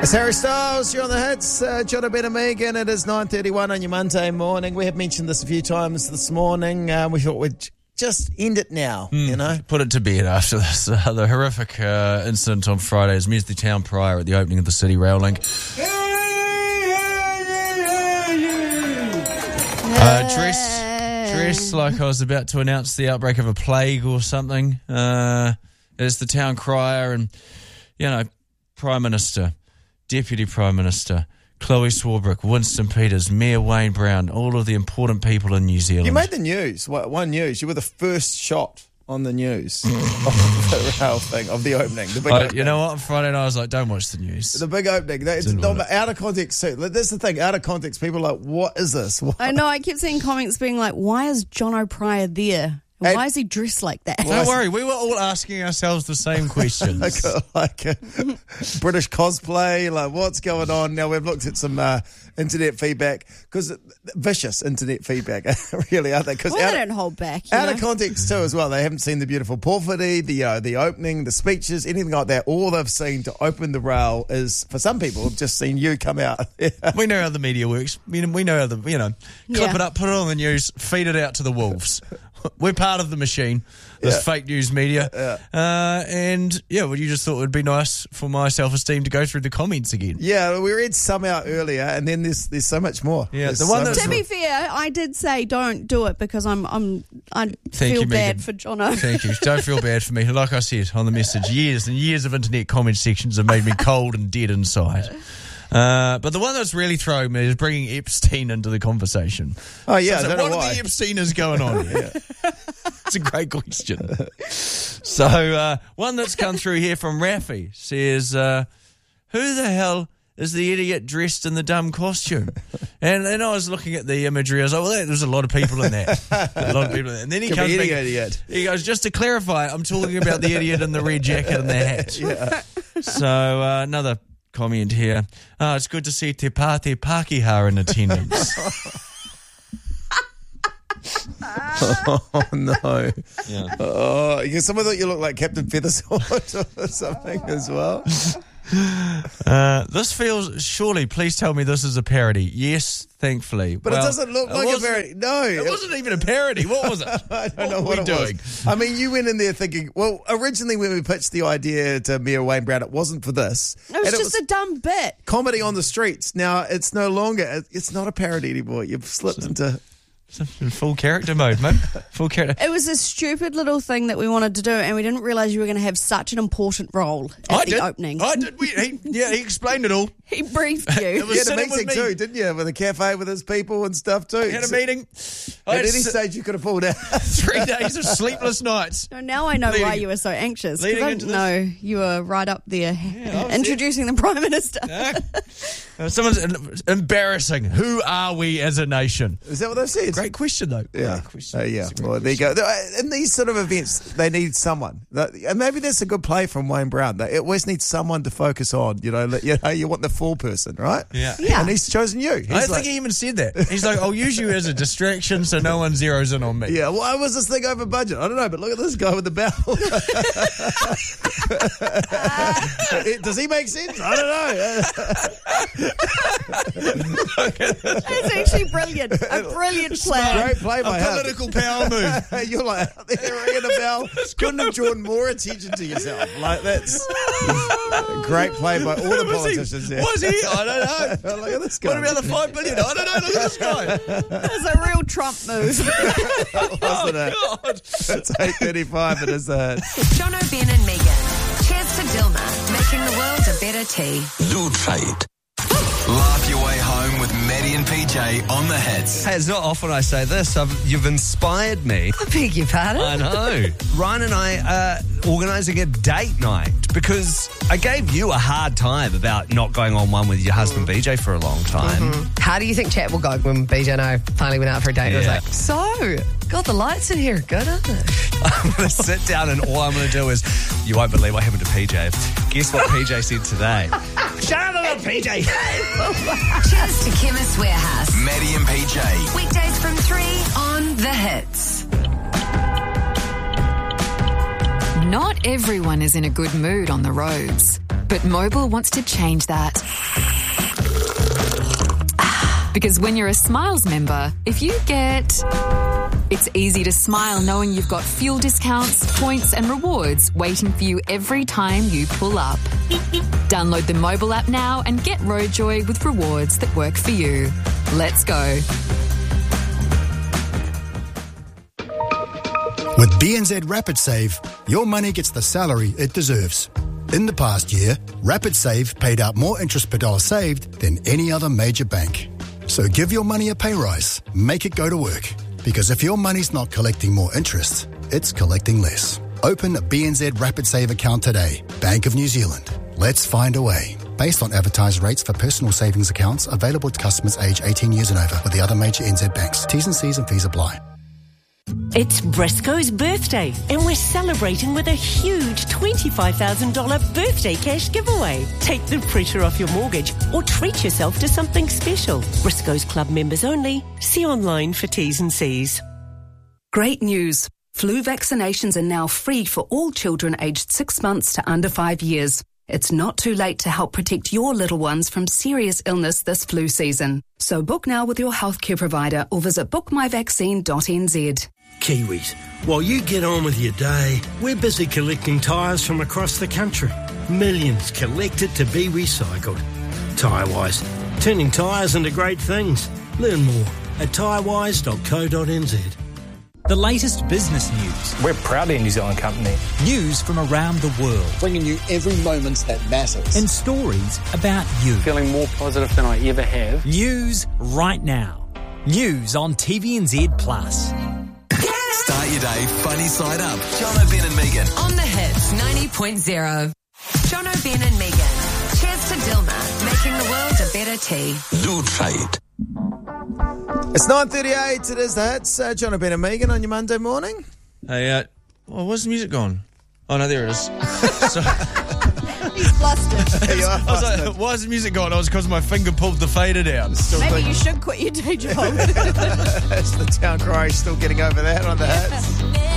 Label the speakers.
Speaker 1: It's Harry Styles, you're on the hits. John Ben and Megan, it is 9:31 on your Monday morning. We have mentioned this a few times this morning. We thought we'd just end it now, you know.
Speaker 2: Put it to bed after this. The horrific incident on Friday has met the town prior at the opening of the City Rail Link. Dressed like I was about to announce the outbreak of a plague or something. As the town crier and, you know, Prime Minister, Deputy Prime Minister, Chloe Swarbrick, Winston Peters, Mayor Wayne Brown, all of the important people in New Zealand.
Speaker 1: You made the news, One News. You were the first shot on the news of the rail thing, of the opening. The big opening.
Speaker 2: You know what? On Friday night I was like, don't watch the news.
Speaker 1: The big opening. It's out of context too. That's the thing. Out of context, people are like, what is this? What?
Speaker 3: I know. I kept seeing comments being like, why is John O'Pryor there? Why is he dressed like that?
Speaker 2: Don't worry, we were all asking ourselves the same questions.
Speaker 1: like British cosplay, like what's going on? Now we've looked at some internet feedback, because vicious internet feedback, really, aren't they? Because
Speaker 3: they don't hold back.
Speaker 1: Out of context too, as well. They haven't seen the beautiful porphyry, the opening, the speeches, anything like that. All they've seen to open the rail is, for some people, have just seen you come out.
Speaker 2: We know how the media works. We know how clip it up, put it on the news, feed it out to the wolves. We're part of the machine, this fake news media. You just thought it would be nice for my self-esteem to go through the comments again. Yeah,
Speaker 1: we read some out earlier, and then there's so much more.
Speaker 2: Yeah,
Speaker 3: to be fair, I did say don't do it because I feel bad for Jono.
Speaker 2: Thank you. Don't feel bad for me. Like I said on the message, years and years of internet comment sections have made me cold and dead inside. But the one that's really throwing me is bringing Epstein into the conversation.
Speaker 1: Oh, yeah,
Speaker 2: so
Speaker 1: I don't know
Speaker 2: why.
Speaker 1: why.
Speaker 2: What the Epstein is going on here? It's a great question. So, one that's come through here from Rafi says, who the hell is the idiot dressed in the dumb costume? And then I was looking at the imagery. I was like, well, there's a lot of people in that. A lot of people in that. And then he comes back.
Speaker 1: Idiot.
Speaker 2: He goes, just to clarify, I'm talking about the idiot in the red jacket and the hat.
Speaker 1: Yeah.
Speaker 2: So, another comment here. Oh, it's good to see Te Pāti Pākehā in attendance.
Speaker 1: Oh, no.
Speaker 2: Yeah.
Speaker 1: Oh, some of you look like Captain Feathersword or something as well.
Speaker 2: This feels, surely, please tell me this is a parody. Yes, thankfully.
Speaker 1: But it doesn't look like a parody. No.
Speaker 2: It wasn't even a parody. What was it?
Speaker 1: I don't know what it was. I mean, you went in there thinking, well, originally when we pitched the idea to Mayor Wayne Brown, it wasn't for this.
Speaker 3: It was just a dumb bit.
Speaker 1: Comedy on the streets. Now, it's no longer, it's not a parody anymore. You've slipped into...
Speaker 2: In full character mode, mate. Full character.
Speaker 3: It was a stupid little thing that we wanted to do, and we didn't realise you were going to have such an important role at the opening.
Speaker 2: I did. He explained it all.
Speaker 3: He briefed you.
Speaker 1: He had a meeting too, didn't you? With a cafe with his people and stuff too.
Speaker 2: He had a meeting.
Speaker 1: At any stage you could have pulled out.
Speaker 2: 3 days of sleepless nights.
Speaker 3: No, now I know why you were so anxious. No, you were right up there introducing the Prime Minister.
Speaker 1: Someone's
Speaker 2: embarrassing. Who are we as a nation?
Speaker 1: Is that what they said?
Speaker 2: Great question, though.
Speaker 1: Yeah. Well, there you go. In these sort of events, they need someone. And maybe that's a good play from Wayne Brown. They always need someone to focus on. You want the full person, right?
Speaker 2: Yeah.
Speaker 1: And he's chosen you.
Speaker 2: I think he even said that. He's like, I'll use you as a distraction so no one zeroes in on me.
Speaker 1: Yeah. Why was this thing over budget? I don't know, but look at this guy with the bell. Does he make sense? I don't know.
Speaker 3: That's actually brilliant. A brilliant plan.
Speaker 1: Great play by
Speaker 2: him. A political power move.
Speaker 1: You're like out there ringing a bell. Couldn't have drawn more attention to yourself. Like, that's a great play by all the politicians there.
Speaker 2: Was he? I don't know.
Speaker 1: Look at this guy.
Speaker 2: What about the $5 billion? I don't know. Look at this guy.
Speaker 3: That's a real Trump move.
Speaker 1: Wasn't it?
Speaker 2: God.
Speaker 1: It's 8:35. It is
Speaker 4: John O'Ben and Megan. Cheers to Dilma, making the world a better tea.
Speaker 5: Zoetfeit. Laugh your way home with Maddie and PJ on the hits.
Speaker 6: Hey, it's not often I say this. You've inspired me.
Speaker 4: I beg your pardon?
Speaker 6: I know. Ryan and I are organising a date night because I gave you a hard time about not going on one with your husband BJ for a long time.
Speaker 4: Mm-hmm. How do you think chat will go when BJ and I finally went out for a date?
Speaker 6: Yeah.
Speaker 4: I was like, God, the lights in here are good, aren't they?
Speaker 6: I'm going to sit down and all I'm going to do is, you won't believe what happened to PJ. Guess what PJ said today? Shut up about PJ.
Speaker 4: Cheers to Chemist Warehouse.
Speaker 5: Maddie and PJ.
Speaker 4: Weekdays from 3 on The Hits.
Speaker 7: Not everyone is in a good mood on the roads. But Mobil wants to change that. Because when you're a Smiles member, if you get... It's easy to smile knowing you've got fuel discounts, points and rewards waiting for you every time you pull up. Download the Mobil app now and get Roadjoy with rewards that work for you. Let's go.
Speaker 8: With BNZ Rapid Save, your money gets the salary it deserves. In the past year, Rapid Save paid out more interest per dollar saved than any other major bank. So give your money a pay rise. Make it go to work. Because if your money's not collecting more interest, it's collecting less. Open a BNZ Rapid Save account today. Bank of New Zealand. Let's find a way. Based on advertised rates for personal savings accounts available to customers aged 18 years and over with the other major NZ banks. T's and C's and fees apply.
Speaker 9: It's Briscoe's birthday, and we're celebrating with a huge $25,000 birthday cash giveaway. Take the pressure off your mortgage or treat yourself to something special. Briscoe's Club members only. See online for T's and C's.
Speaker 10: Great news. Flu vaccinations are now free for all children aged 6 months to under 5 years. It's not too late to help protect your little ones from serious illness this flu season. So book now with your healthcare provider or visit bookmyvaccine.nz.
Speaker 11: Kiwis, while you get on with your day, we're busy collecting tyres from across the country. Millions collected to be recycled. Tyrewise, turning tyres into great things. Learn more at tyrewise.co.nz.
Speaker 12: The latest business news.
Speaker 13: We're proudly a New Zealand company.
Speaker 12: News from around the world.
Speaker 14: Bringing you every moment that matters.
Speaker 12: And stories about you.
Speaker 13: Feeling more positive than I ever have.
Speaker 12: News right now. News on TVNZ Plus.
Speaker 5: Start your day funny side up. Jono, Ben and Megan.
Speaker 4: On the Hits 90.0. Jono, Ben and Megan. Cheers to Dilma, making the world a better tea.
Speaker 5: Do try it.
Speaker 1: It's 9:38. It is that. Jono, Ben and Megan on your Monday morning.
Speaker 2: Hey, where's the music gone? Oh, no, there it is.
Speaker 3: He's flustered.
Speaker 1: I
Speaker 2: was like, why is the music gone? It was because my finger pulled the fader down.
Speaker 3: Maybe you should quit your day job.
Speaker 1: It's the town cry. Still getting over that on the Hits.